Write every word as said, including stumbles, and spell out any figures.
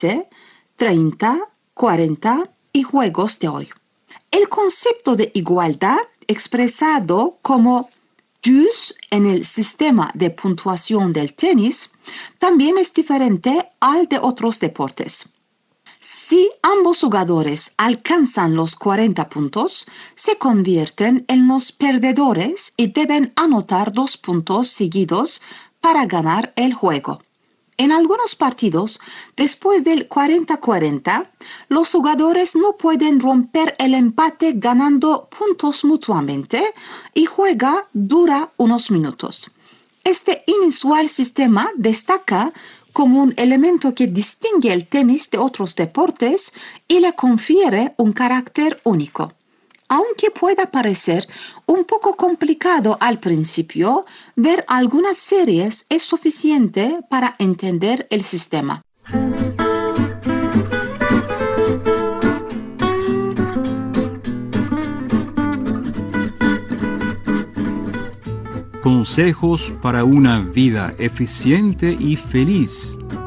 treinta, cuarenta y juegos de hoy. El concepto de igualdad, expresado como yüz en el sistema de puntuación del tenis, también es diferente al de otros deportes. Si ambos jugadores alcanzan los cuarenta puntos, se convierten en los perdedores y deben anotar dos puntos seguidos para ganar el juego. En algunos partidos, después del cuarenta cuarenta, los jugadores no pueden romper el empate ganando puntos mutuamente y juega dura unos minutos. Este inusual sistema destaca como un elemento que distingue el tenis de otros deportes y le confiere un carácter único. Aunque pueda parecer un poco complicado al principio, ver algunas series es suficiente para entender el sistema. Consejos para una vida eficiente y feliz.